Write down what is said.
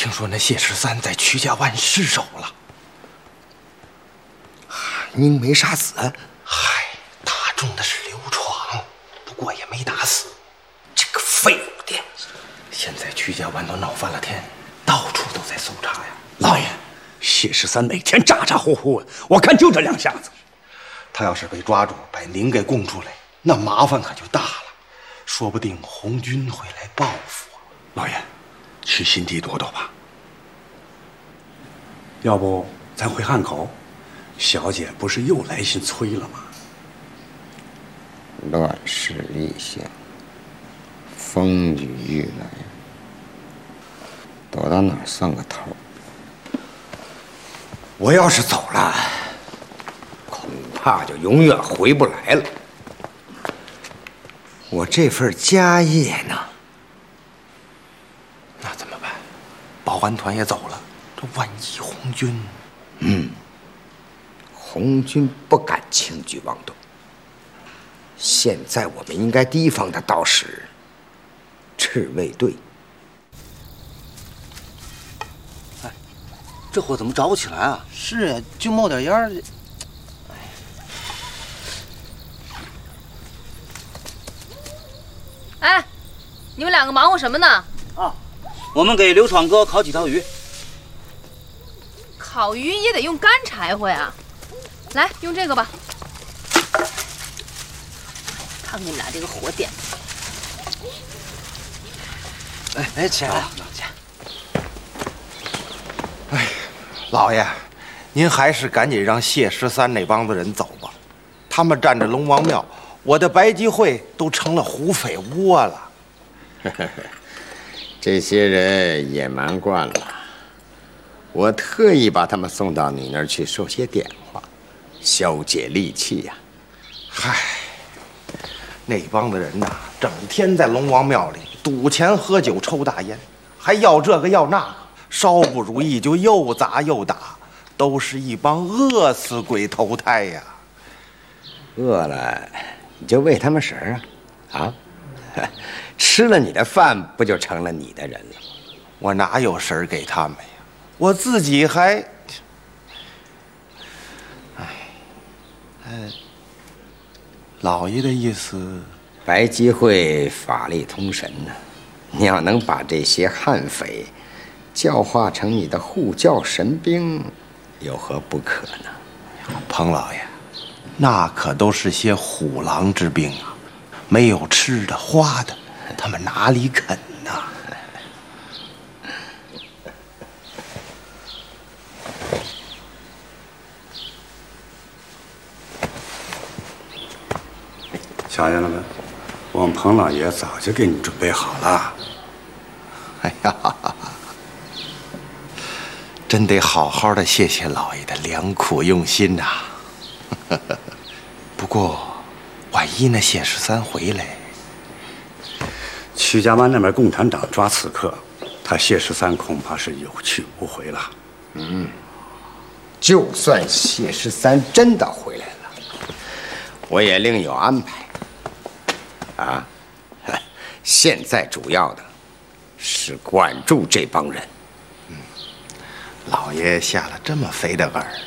听说那谢13在曲家湾失手了。 您没杀死？ 嗨，打中的是刘闯，不过也没打死。 这个废物的！ 现在曲家湾都闹翻了天，到处都在搜查呀。 老爷，谢13每天咋咋呼呼的，我看就这2下子。 他要是被抓住，把您给供出来，那麻烦可就大了，说不定红军会来报复。 老爷，去心地多多吧。要不咱回汉口，小姐不是又来信催了吗？ 乱世立现，风雨欲来，躲到哪儿算个头？我要是走了，恐怕就永远回不来了。我这份家业呢？ 那怎么办？保安团也走了，这万一红军…… 红军不敢轻举妄动。现在我们应该提防的倒是赤卫队。 哎，这火怎么着不起来啊？ 是啊，就冒点烟儿。 哎，你们2个忙活什么呢？ 啊，我们给刘闯哥烤几条鱼。 烤鱼也得用干柴火呀。来，用这个吧。看你们俩这个火点的。 哎，起来，老姐。 哎，老爷，您还是赶紧让谢13那帮子人走吧。他们占着龙王庙，我的白集会都成了胡匪窝了。 这些人野蛮惯了，我特意把他们送到你那儿去说些点话，消解戾气呀。 嗨，那帮子人呐，整天在龙王庙里赌钱、喝酒、抽大烟，还要这个要那个，稍不如意就又砸又打，都是一帮饿死鬼投胎呀！ 饿了你就喂他们食儿啊，吃了你的饭不就成了你的人了？ 我哪有食儿给他们呀？我自己还……老爷的意思， 白集会法力通神呢，你要能把这些悍匪教化成你的护教神兵，有何不可呢？ 彭老爷，那可都是些虎狼之兵啊，没有吃的花的，他们哪里肯呢？ 瞧见了没？我们彭老爷早就给你准备好了。 哎呀，真得好好的谢谢老爷的良苦用心呐。不过，万一那谢13回来， 曲家湾那边共产党抓刺客，他谢13恐怕是有去无回了。 就算谢13真的回来了，我也另有安排。啊，现在主要的是管住这帮人。 老爷下了这么肥的饵，